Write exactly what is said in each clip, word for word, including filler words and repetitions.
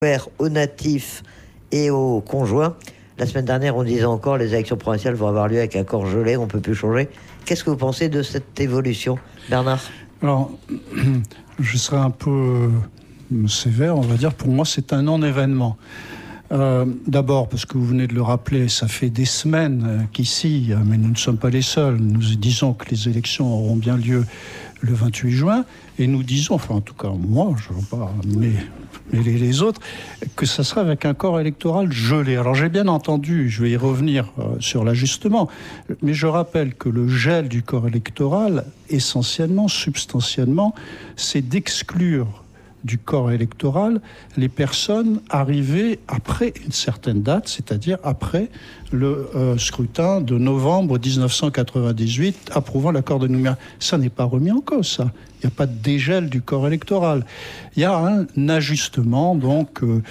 ouvert aux natifs et aux conjoints. La semaine dernière, on disait encore les élections provinciales vont avoir lieu avec un corps gelé, on ne peut plus changer. Qu'est-ce que vous pensez de cette évolution, Bernard ? Alors, je serai un peu sévère, on va dire. Pour moi, c'est un non-événement. Euh, d'abord, parce que vous venez de le rappeler, ça fait des semaines euh, qu'ici, euh, mais nous ne sommes pas les seuls, nous disons que les élections auront bien lieu le vingt-huit juin, et nous disons, enfin en tout cas moi, je ne veux pas mais, mais les, les autres, que ça sera avec un corps électoral gelé. Alors j'ai bien entendu, je vais y revenir euh, sur l'ajustement, mais je rappelle que le gel du corps électoral, essentiellement, substantiellement, c'est d'exclure du corps électoral les personnes arrivées après une certaine date, c'est-à-dire après le euh, scrutin de novembre dix-neuf cent quatre-vingt-dix-huit approuvant l'accord de Nouméa. Ça n'est pas remis en cause, ça. Il n'y a pas de dégel du corps électoral. Il y a un ajustement, donc euh,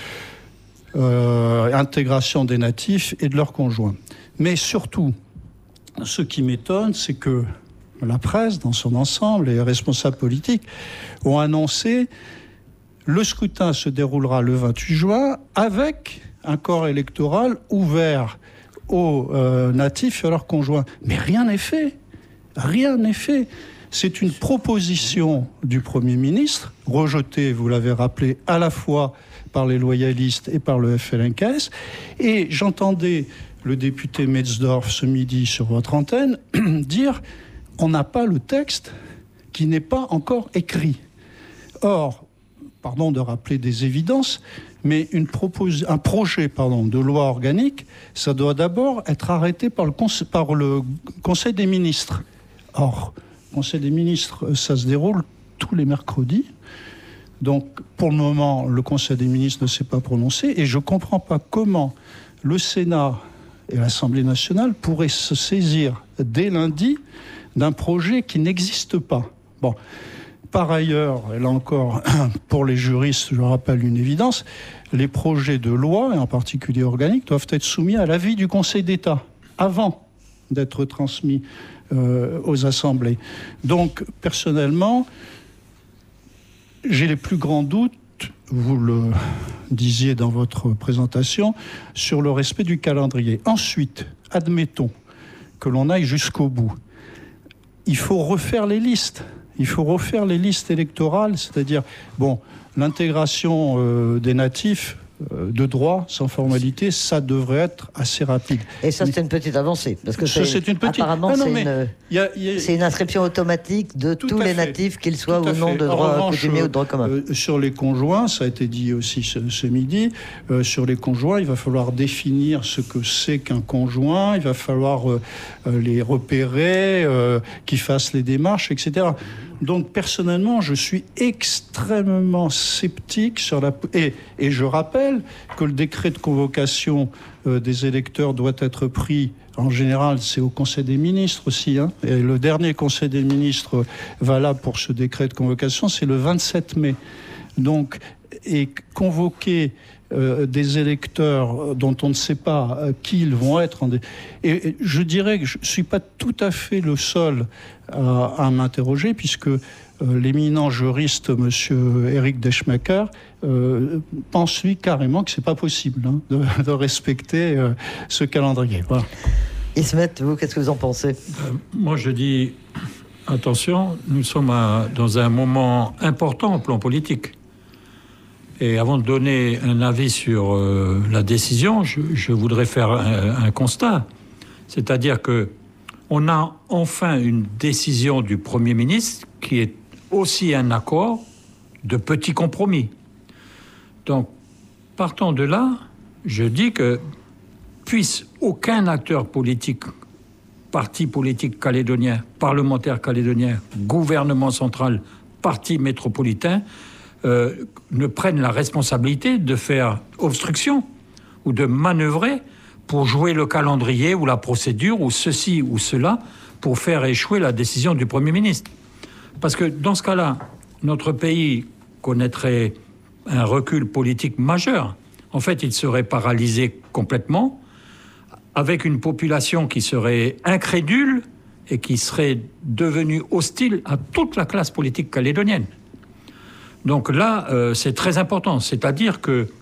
euh, intégration des natifs et de leurs conjoints. Mais surtout, ce qui m'étonne, c'est que la presse, dans son ensemble, et les responsables politiques ont annoncé le scrutin se déroulera le vingt-huit juin avec un corps électoral ouvert aux euh, natifs et à leurs conjoints. Mais rien n'est fait. Rien n'est fait. C'est une proposition du Premier ministre, rejetée, vous l'avez rappelé, à la fois par les loyalistes et par le F L N K S. Et j'entendais le député Metzdorf ce midi sur votre antenne dire « on n'a pas le texte qui n'est pas encore écrit ». Or, pardon de rappeler des évidences, mais une propos- un projet pardon, de loi organique, ça doit d'abord être arrêté par le, conse- par le Conseil des ministres. Or, le Conseil des ministres, ça se déroule tous les mercredis. Donc, pour le moment, le Conseil des ministres ne s'est pas prononcé et je ne comprends pas comment le Sénat et l'Assemblée nationale pourraient se saisir dès lundi d'un projet qui n'existe pas. Bon. Par ailleurs, et là encore, pour les juristes, je rappelle une évidence, les projets de loi, et en particulier organiques, doivent être soumis à l'avis du Conseil d'État avant d'être transmis euh, aux assemblées. Donc, personnellement, j'ai les plus grands doutes, vous le disiez dans votre présentation, sur le respect du calendrier. Ensuite, admettons que l'on aille jusqu'au bout. Il faut refaire les listes. Il faut refaire les listes électorales, c'est-à-dire, bon, l'intégration euh, des natifs euh, de droit, sans formalité, ça devrait être assez rapide. Et ça, mais, c'est une petite avancée, parce que ça, c'est, c'est une petite... apparemment, ah non, c'est, une, y a, y a... c'est une inscription automatique de tous les fait. natifs, qu'ils soient ou non de droit coutumier ou de droit commun. Euh, sur les conjoints, ça a été dit aussi ce, ce midi, euh, sur les conjoints, il va falloir définir ce que c'est qu'un conjoint, il va falloir euh, les repérer, euh, qu'ils fassent les démarches, et cetera. Donc, personnellement, je suis extrêmement sceptique sur la... Et, et je rappelle que le décret de convocation euh, des électeurs doit être pris, en général, c'est au Conseil des ministres aussi. Hein, et le dernier Conseil des ministres valable pour ce décret de convocation, c'est le vingt-sept mai. Donc, et convoquer euh, des électeurs dont on ne sait pas euh, qui ils vont être... En dé... et, et je dirais que je ne suis pas tout à fait le seul à, à m'interroger, puisque euh, l'éminent juriste, M. Éric Deschmaker, euh, pense, lui, carrément que ce n'est pas possible hein, de, de respecter euh, ce calendrier. Voilà. Ismet, vous, qu'est-ce que vous en pensez ? euh, Moi, je dis, attention, nous sommes à, dans un moment important au plan politique. Et avant de donner un avis sur euh, la décision, je, je voudrais faire un, un constat. C'est-à-dire que on a enfin une décision du Premier ministre qui est aussi un accord de petits compromis. Donc, partant de là, je dis que puisse aucun acteur politique, parti politique calédonien, parlementaire calédonien, gouvernement central, parti métropolitain, euh, ne prenne la responsabilité de faire obstruction ou de manœuvrer pour jouer le calendrier ou la procédure ou ceci ou cela pour faire échouer la décision du Premier ministre. Parce que dans ce cas-là, notre pays connaîtrait un recul politique majeur. En fait, il serait paralysé complètement, avec une population qui serait incrédule et qui serait devenue hostile à toute la classe politique calédonienne. Donc là, euh, c'est très important. C'est-à-dire que